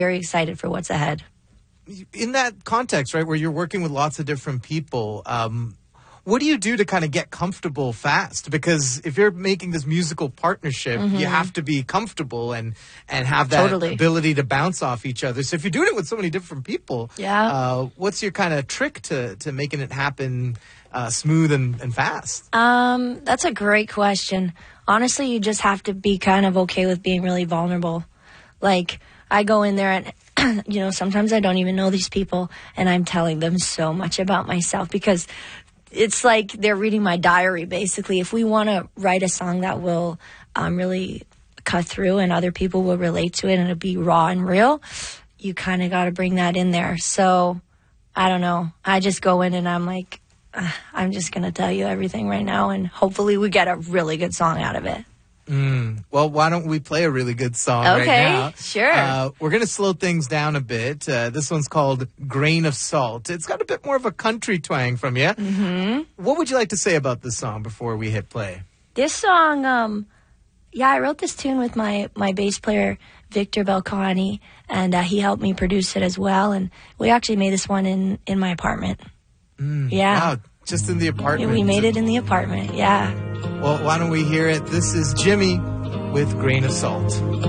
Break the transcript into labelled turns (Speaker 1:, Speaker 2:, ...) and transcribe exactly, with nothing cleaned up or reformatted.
Speaker 1: very excited for what's ahead.
Speaker 2: In that context, right, where you're working with lots of different people, um, what do you do to kind of get comfortable fast? Because if you're making this musical partnership, mm-hmm. you have to be comfortable and, and have that
Speaker 1: totally.
Speaker 2: ability to bounce off each other. So if you're doing it with so many different people,
Speaker 1: yeah.
Speaker 2: uh, what's your kind of trick to, to making it happen uh, smooth and, and fast?
Speaker 1: Um, that's a great question. Honestly, you just have to be kind of okay with being really vulnerable. Like, I go in there and, you know, sometimes I don't even know these people, and I'm telling them so much about myself because it's like they're reading my diary, basically. If we want to write a song that will um, really cut through and other people will relate to it and it'll be raw and real, you kind of got to bring that in there. So, I don't know. I just go in and I'm like, uh, I'm just going to tell you everything right now, and hopefully we get a really good song out of it.
Speaker 2: Mm. Well, why don't we play a really good song
Speaker 1: okay,
Speaker 2: right now?
Speaker 1: Okay, sure.
Speaker 2: Uh, we're going to slow things down a bit. Uh, this one's called Grain of Salt. It's got a bit more of a country twang from you.
Speaker 1: Mm-hmm.
Speaker 2: What would you like to say about this song before we hit play?
Speaker 1: This song, um, yeah, I wrote this tune with my, my bass player, Victor Belcani, and uh, he helped me produce it as well. And we actually made this one in, in my apartment.
Speaker 2: Mm,
Speaker 1: yeah.
Speaker 2: Wow, just in the apartment.
Speaker 1: Yeah, we made it in the apartment, yeah.
Speaker 2: Well, why don't we hear it? This is Jimmy with Grain of Salt.